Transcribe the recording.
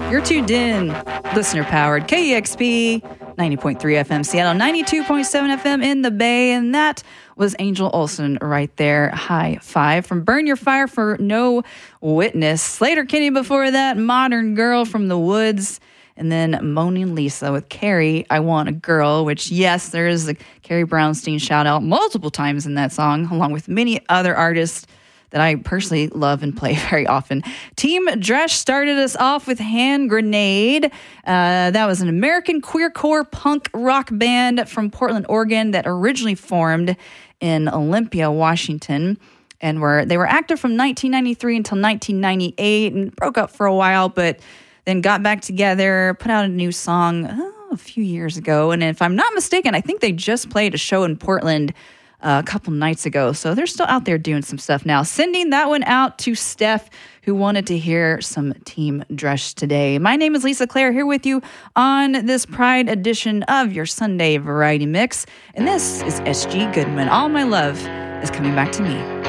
You're tuned in, listener-powered KEXP, 90.3 FM Seattle, 92.7 FM in the Bay, and that was Angel Olsen right there. High Five from Burn Your Fire for No Witness. Sleater-Kinney before that, Modern Girl from the Woods, and then Moaning Lisa with Carrie, I Want a Girl, which, yes, there is a Carrie Brownstein shout-out multiple times in that song, along with many other artists that I personally love and play very often. Team Dresch started us off with Hand Grenade. That was an American queercore punk rock band from Portland, Oregon that originally formed in Olympia, Washington. And they were active from 1993 until 1998 and broke up for a while, but then got back together, put out a new song a few years ago. And if I'm not mistaken, I think they just played a show in Portland a couple nights ago. So they're still out there doing some stuff now. Sending that one out to Steph, who wanted to hear some Team Dresch today. My name is Lisa Claire, here with you on this Pride edition of your Sunday Variety Mix. And this is SG Goodman. All My Love is Coming Back to Me.